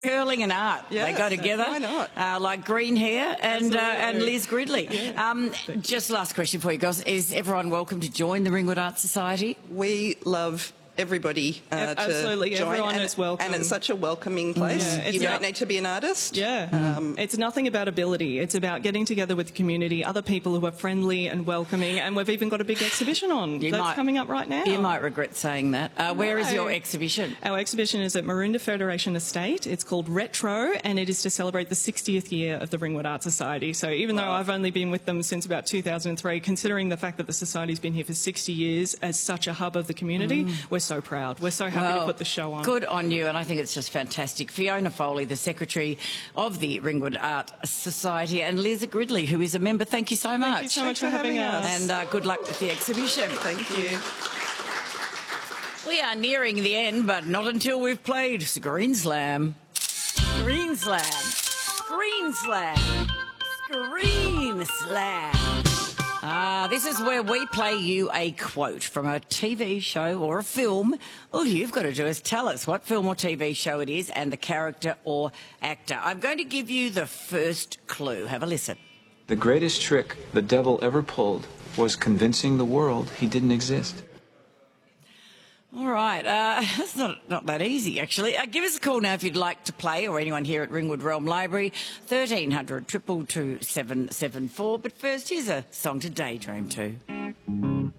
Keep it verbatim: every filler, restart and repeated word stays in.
Curling and art, Yeah, they go together. why not? Uh, like green hair and uh, and Absolutely. Liz Gridley. Yeah. Um, just last question for you, girls. Is everyone welcome to join the Ringwood Art Society? We love everybody uh, Ab- to absolutely, join. everyone and, is welcome. And it's such a welcoming place. Yeah, it's you not- don't need to be an artist. Yeah, Um, it's nothing about ability. It's about getting together with the community, other people who are friendly and welcoming, and we've even got a big exhibition on You that's might- coming up right now. You might regret saying that. Uh, where is No. your exhibition? Our exhibition is at Maroondah Federation Estate. It's called Retro, and it is to celebrate the sixtieth year of the Ringwood Art Society. So even though I've only been with them since about two thousand three, considering the fact that the Society's been here for sixty years as such a hub of the community, we're so proud. We're so happy Well, to put the show on. Good on you, and I think it's just fantastic. Fiona Foley, the Secretary of the Ringwood Art Society, and Liz Gridley, who is a member. Thank you so much. Thank you so much for for having having us. us. And uh, good luck with the exhibition. Thank you. We are nearing the end, but not until we've played Green Slam. Green Slam. Green Slam. Green Slam. Ah, this is where we play you a quote from a T V show or a film. All you've got to do is tell us what film or T V show it is and the character or actor. I'm going to give you the first clue. Have a listen. The greatest trick the devil ever pulled was convincing the world he didn't exist. All right, uh, that's not, not that easy, actually. Uh, give us a call now if you'd like to play, or anyone here at Ringwood Realm Library, thirteen hundred, two two two, seven seven four. But first, here's a song to daydream to.